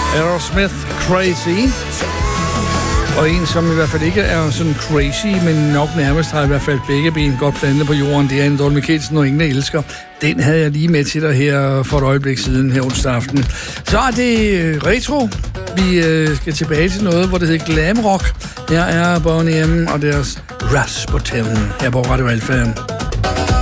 Aerosmith, Crazy. Og en, som i hvert fald ikke er sådan crazy, men nok nærmest har i hvert fald begge ben godt plantet på jorden. Det er en Dorte Michelsen, og ingen elsker. Den havde jeg lige med til dig her for et øjeblik siden her onsdag aften. Så er det retro. Vi skal tilbage til noget, hvor det hedder glam rock. Her er Boney M og deres Rasputin her på Radio Alpha.